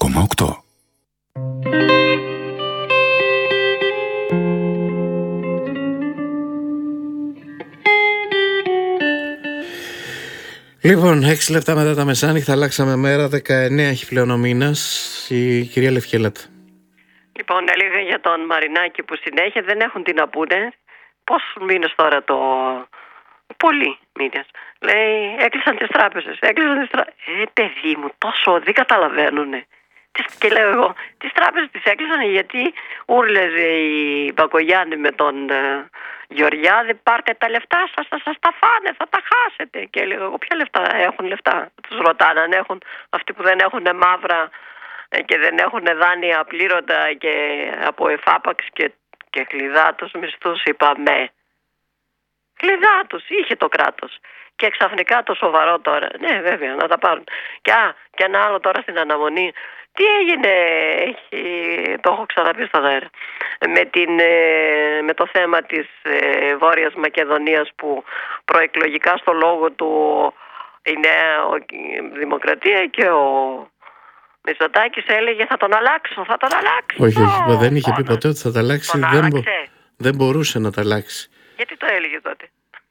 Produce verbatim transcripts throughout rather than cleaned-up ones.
κόμμα οκτώ. Λοιπόν, έξι λεπτά μετά τα μεσάνυχτα, αλλάξαμε μέρα, δεκαεννέα έχει πλέον ο μήνας. Η κυρία Λευκέλατα. Λοιπόν, έλεγα για τον Μαρινάκη που συνέχεια δεν έχουν τι να πούνε. Πόσους μήνες τώρα το... Πολλοί μήνες. Λέει, έκλεισαν τις τράπεζες, έκλεισαν τις τράπεζες. Ε, παιδί μου, τόσο δεν καταλαβαίνουνε. Και λέω εγώ, τις τράπεζες τις έκλεισαν γιατί ούρλεζε η Μπακογιάννη με τον ε, Γεωργιάδη, πάρτε τα λεφτά σας, θα σας τα φάνε, θα τα χάσετε. Και λέω εγώ, ποια λεφτά έχουν λεφτά. Τους ρωτάνε αν έχουν, αυτοί που δεν έχουν μαύρα ε, και δεν έχουν δάνεια απλήρωτα και από εφάπαξ και, και κλειδά τους μισθούς, είπαμε. Κλειδά τους, είχε το κράτος. Και ξαφνικά το σοβαρό τώρα. Ναι, βέβαια, να τα πάρουν. Και, α, και ένα άλλο τώρα στην αναμονή. Τι έγινε, έχει, το έχω ξαναπεί στον αέρα, με, την, με το θέμα της ε, Βόρειας Μακεδονίας που προεκλογικά στο λόγο του η Νέα Δημοκρατία και ο Μητσοτάκης έλεγε θα τον αλλάξω, θα τον αλλάξω. Όχι, όχι, δεν είχε πει ποτέ ότι θα τα αλλάξει, δεν, μπο, δεν μπορούσε να τα αλλάξει. Γιατί το έλεγε τότε.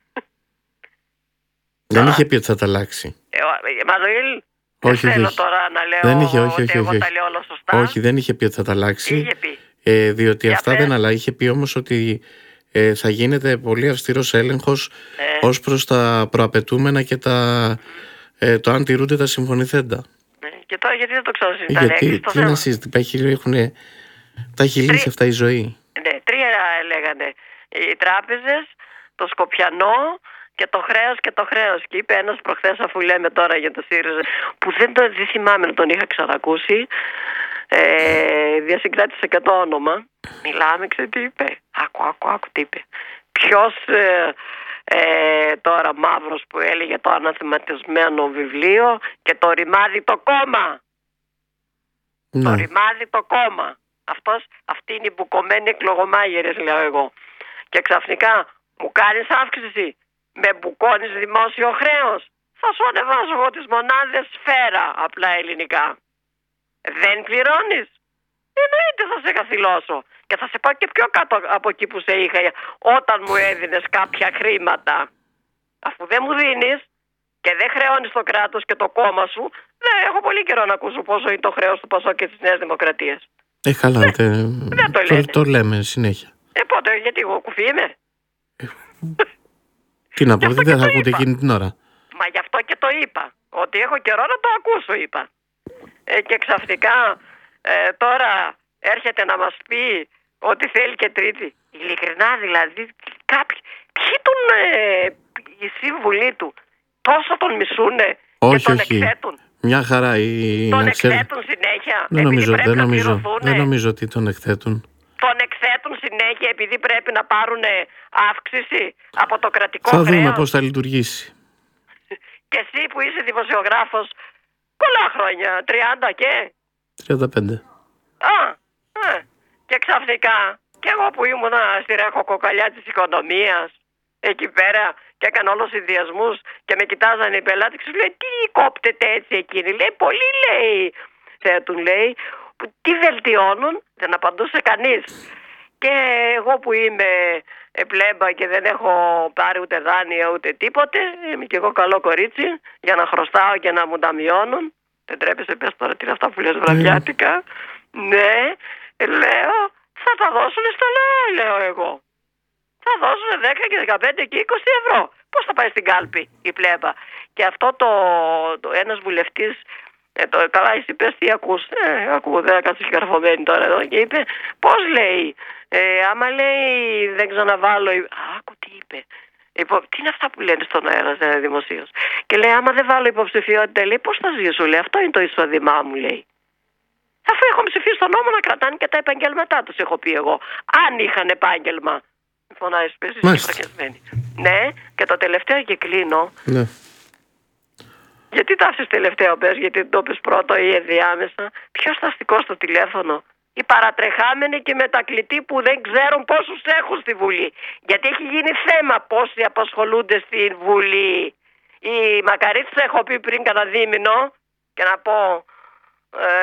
Δεν είχε πει ότι θα τα αλλάξει. Ε, Εμμανουήλ, όχι, δεν θέλω όχι. τώρα να λέω δεν είχε, όχι, ότι όχι, εγώ όχι. τα λέω όλα σωστά. Όχι, δεν είχε πει ότι θα τα αλλάξει. Είχε πει. Ε, διότι Για αυτά πες. δεν αλλάζει. Είχε πει όμως ότι ε, θα γίνεται πολύ αυστηρός έλεγχος ε. ως προς τα προαπαιτούμενα και τα, ε, το αν τηρούνται τα συμφωνηθέντα. Ε, και τώρα γιατί δεν το ξανασυζητάνε. Γιατί, τι να συζητήσει, έχουν, τα έχει λύσει αυτά η ζωή. Ναι, τρία λέγανε. Οι τράπεζες, το Σκοπιανό και το χρέος και το χρέος. Και είπε ένας προχθές, αφού λέμε τώρα για το ΣΥΡΙΖΑ, που δεν το δεν θυμάμαι να τον είχα ξανακούσει, ε, διασυγκράτησε και το όνομα. Μιλάμε, ξέρετε τι είπε. Άκου, άκου, άκου τι είπε. Ποιος ε, ε, τώρα μαύρος που έλεγε το αναθεματισμένο βιβλίο και το ρημάδι το κόμμα. Ναι. Το ρημάδι το κόμμα. Αυτός, αυτή είναι η μπουκωμένη εκλογομάγειρες, λέω εγώ. Και ξαφνικά μου κάνεις αύξηση, με μπουκώνεις δημόσιο χρέος. Θα σου ανεβάσω εγώ τις μονάδες σφαίρα, απλά ελληνικά. Δεν πληρώνεις. Εννοείται θα σε καθυλώσω. Και θα σε πάω και πιο κάτω από εκεί που σε είχα όταν μου έδινες κάποια χρήματα. Αφού δεν μου δίνεις και δεν χρεώνεις το κράτος και το κόμμα σου, δεν έχω πολύ καιρό να ακούσω πόσο είναι το χρέος του Πασόκ και της Νέας Δημοκρατίας. Ε, καλά, δεν, τε, δεν το, το, το λέμε συνέχεια. Ε, πότε, γιατί εγώ κουφί είμαι. Ε, τι να πω, δεν θα ακούτε εκείνη την ώρα. Μα γι' αυτό και το είπα. Ότι έχω καιρό να το ακούσω, είπα. Ε, και ξαφνικά ε, τώρα έρχεται να μας πει ότι θέλει και τρίτη. Ειλικρινά δηλαδή, κάποιοι, ποιοι τον, ε, η σύμβουλή του, τόσο τον μισούνε όχι, και τον όχι. εκθέτουν. Μια χαρά. Η... Τον ξέρει... εκθέτουν συνέχεια. Δεν νομίζω, δεν, νομίζω, να δεν νομίζω ότι τον εκθέτουν. Τον εκθέτουν συνέχεια επειδή πρέπει να πάρουν αύξηση από το κρατικό θα χρέος. Θα δούμε πώς θα λειτουργήσει. Και εσύ που είσαι δημοσιογράφος πολλά χρόνια, τριάντα και... τριάντα πέντε. Α, ε, και ξαφνικά, και εγώ που ήμουνα στη ραχοκοκαλιά της οικονομίας, εκεί πέρα και έκανα όλους συνδυασμούς και με κοιτάζανε οι πελάτες και σου λέει τι κόπτεται έτσι εκείνη. Λέει πολύ λέει, θέτουν λέει, που τι βελτιώνουν, δεν απαντούσε κανείς. Και εγώ που είμαι πλέμπα και δεν έχω πάρει ούτε δάνεια ούτε τίποτε, είμαι και εγώ καλό κορίτσι για να χρωστάω και να μου τα μειώνουν. Δεν τρέπεσαι, πες τώρα τι είναι αυτά που λες βραδιάτικα. Mm. Ναι, λέω, θα τα δώσουν στο λαό, λέω εγώ. Θα δώσουν δέκα και δεκαπέντε και είκοσι ευρώ. Πώς θα πάει στην κάλπη η πλέμπα. Και αυτό το, το ένας βουλευτής, ε, το, καλά εσύ πες τι ακούς. Ε, ακούω, δεν κάτσω και καρφωμένη τώρα εδώ. Και είπε, πώς λέει, ε, άμα λέει δεν ξαναβάλω. Άκου τι είπε. Υπο... Τι είναι αυτά που λένε στον αέρα, δεν είναι δημοσίως. Και λέει, άμα δεν βάλω υποψηφιότητα, λέει, πώς θα ζήσω, λέει, αυτό είναι το εισόδημά μου, λέει. Αφού έχω ψηφίσει στον νόμο να κρατάνε και τα επαγγέλματά τους, έχω πει εγώ. Αν είχαν επάγγελμα. Φωνάει σπίτι και φρακιασμένη. Ναι, και το τελευταίο και κλείνω. Ναι. Γιατί τα άφησες τελευταίο, πες, γιατί το πες πρώτο ή ενδιάμεσα. Ποιος θα αστικό στο τηλέφωνο. Οι παρατρεχάμενοι και μετακλητοί που δεν ξέρουν πόσους έχουν στη Βουλή. Γιατί έχει γίνει θέμα πόσοι απασχολούνται στη Βουλή. Η Μακαρίτσα έχω πει πριν κανένα δίμηνο και να πω... Ε,